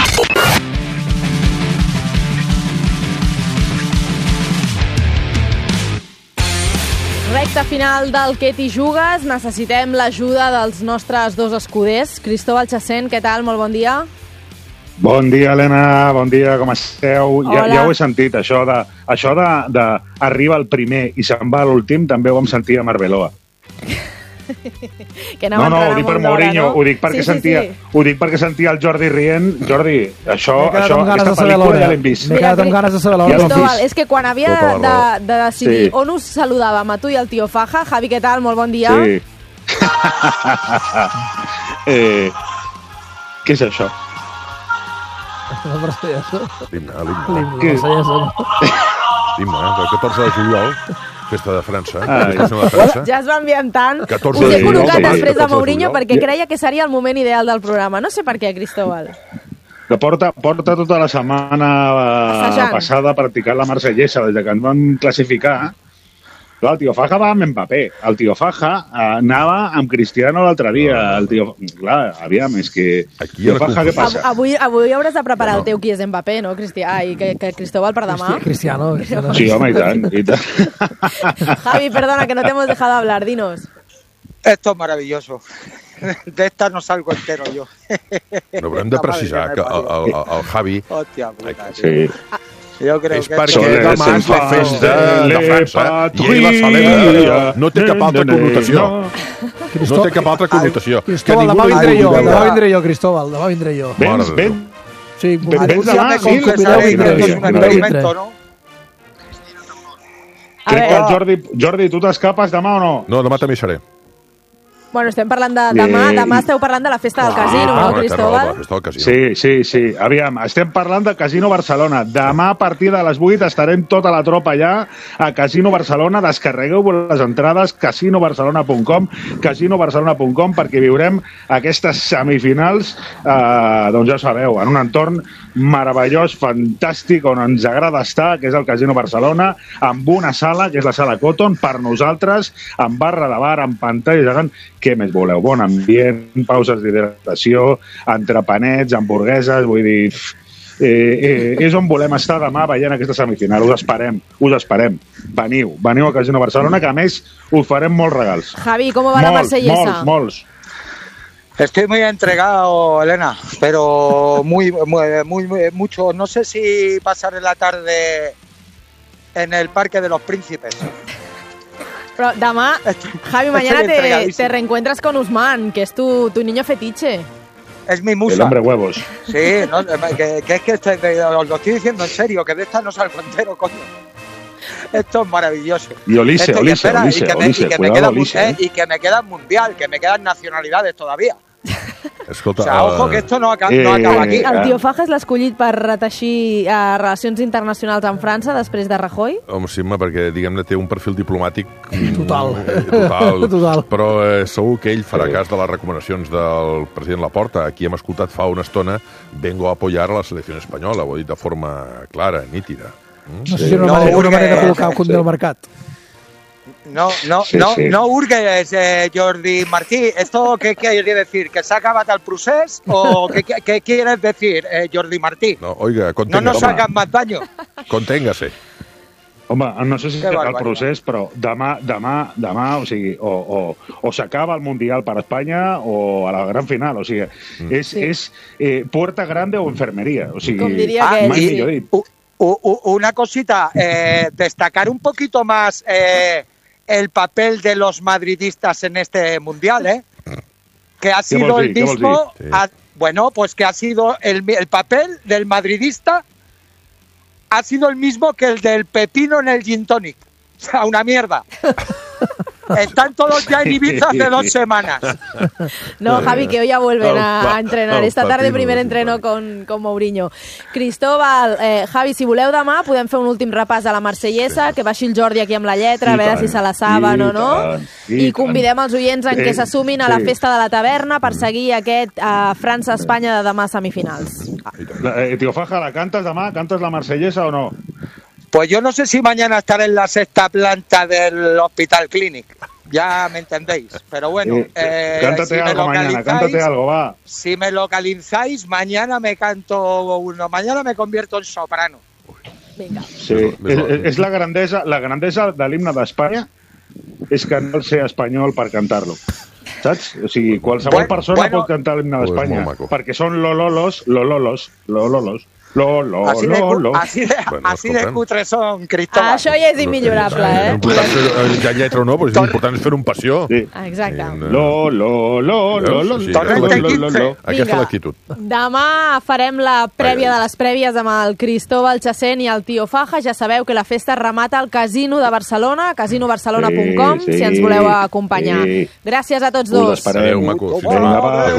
Recta final del què t'hi jugues. Necessitem l'ajuda dels nostres 2 escuders. Cristóbal Chacén, què tal? Molt bon dia. Bon dia, Helena, bon dia, com esteu? Ja ho he sentit, això de arriba el primer i se'n va a l'últim, també ho vam sentir a Arbeloa. Que no, ho dic per Mourinho, ho dic perquè sentia el Jordi rient. Jordi, aquesta pel·lícula ja l'hem vist. M'he quedat amb ganes de saber l'hora. Cristóbal, és que quan havia de decidir on us saludàvem, a tu i al tio Faja, Javi, què tal? Molt bon dia. Què és això? La Marsellesa. L'himne. Què? L'himne, del 14 de juliol, festa de França. Ja es va ambientant. Us he 14 de juliol, col·locat sí, després 14 de de Mourinho juliol. perquè creia que seria el moment ideal del programa. No sé per què, Cristóbal. Que porta tota la setmana Assajant. passada practicant la Marsellesa des que ens van classificar. Clar, el tio Faja va amb Mbappé. El tio Faja anava amb Cristiano l'altre dia. El tio... Clar, aviam, és que... Tio Faja, què passa? Avui hauràs de preparar el teu qui és Mbappé, no, Cristià? I que Cristóbal per demà. Cristiano. Sí, home, i tant, i tant. Javi, perdona, que no te hemos dejado hablar. Dinos. Esto es maravilloso. De esta no salgo entero yo. No, però hem de precisar que el Javi... Hòstia puta. Sí. Jo crec És perquè demà és la festa de França i ell la celebra. No té cap altra connotació. No té cap altra connotació. Cristóbal, demà vindré jo, Cristóbal, demà vindré jo. Vens? Sí, vens demà? Sí, crec que el Jordi, tu t'escapes demà o no? No, demà també hi seré. Bueno, estem parlant de demà. Demà esteu parlant de la festa del casino, no, Cristóbal? Sí. Aviam, estem parlant de Casino Barcelona. Demà a partir de les 8 estarem tota la tropa allà a Casino Barcelona. Descarregueu les entrades, casinobarcelona.com, perquè viurem aquestes semifinals, doncs ja sabeu, en un entorn meravellós, fantàstic, on ens agrada estar, que és el Casino Barcelona, amb una sala, que és la sala Cotton, per nosaltres, amb barra de bar, amb pantalla gegant. Què més voleu? Bon ambient, pauses d'hidratació, entrepanets, hamburgueses, vull dir... és on volem estar demà veient aquesta semifinal. Us esperem. Veniu a Casino Barcelona, que a més us farem molts regals. Javi, ¿cómo va la Marsellesa? Molts. Estoy muy entregado, Elena, pero mucho. No sé si pasaré la tarde en el Parque de los Príncipes. Pero demà, Javi, mañana te reencuentras con Usman, que es tu niño fetiche. Es mi musa. El hombre huevos. Sí, no, que es que os lo estoy diciendo en serio, que de esta no salgo entero, coño. Esto es maravilloso. Y Olise, y que me queda mundial, que me quedan nacionalidades todavía. Escolta, o sea, ojo, que esto no acaba aquí. El tio Faja és l'escollit per reteixir relacions internacionals amb França després de Rajoy? Home, sí, perquè, diguem-ne, té un perfil diplomàtic total. Però segur que ell farà cas de les recomanacions del president Laporta. Aquí hem escoltat fa una estona vengo a apoyar a la selecció espanyola, ho ha dit de forma clara, nítida. No sé si una manera de col·locar un del mercat. No hurgues, Jordi Martí. ¿Esto qué quiere decir? ¿Que se ha acabado el proceso? ¿O qué quieres decir, Jordi Martí? No, oiga, conténgase. No nos hagan más daño. Conténgase. Home, no sé si serà el procés, però demà, o sigui, o s'acaba el Mundial per Espanya o a la gran final, o sigui, és puerta grande o enfermería, o sigui, com diria que mai millor dit. Una cosita, destacar un poquito más el papel de los madridistas en este Mundial, que ha sido el mismo, bueno, pues que ha sido el papel del madridista ha sido el mismo que el del pepino en el gin tonic. O sea, una mierda. Están todos ya en Ibiza hace 2 semanas. No, Javi, que hoy ya vuelven a entrenar. Esta tarde primer entreno con Mourinho. Cristóbal, Javi, si voleu demà podem fer un últim repàs a la Marsellesa, que baixi el Jordi aquí amb la lletra, a veure si se la saben o no. I convidem els oients en què se sumin a la festa de la taverna per seguir aquest França-Espanya de demà semifinals. Tio Faja, ¿la cantas demà? ¿Cantas la Marsellesa o no? Pues yo no sé si mañana estaré en la 6ª planta del Hospital Clinic. Ya me entendéis. Pero bueno, cántate si algo mañana, cántate algo, va. Si me localizáis, mañana me canto uno. Mañana me convierto en soprano. Venga. Sí, és la grandesa de l'himne d'Espanya és que no ser espanyol per cantar-lo. Saps? O sigui, qualsevol persona pot cantar l'himne d'Espanya, perquè són lololos. Así de cutres són, Cristóbal. Això ja és immillorable, eh? No podràs fer ja lletra o no, però és important és fer un passió. Exacte. Aquesta l'actitud. Demà farem la prèvia de les prèvies amb el Cristóbal Chacén i el Tio Faja. Ja sabeu que la festa es remata al Casino de Barcelona, casinobarcelona.com, si ens voleu acompanyar. Gràcies a tots dos. Adéu, maco. Fins demà.